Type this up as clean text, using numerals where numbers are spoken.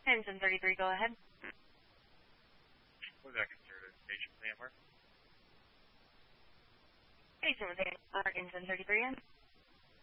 Engine 33, go ahead. Was that considered a station with AMR? Station with AMR, Engine 33 in.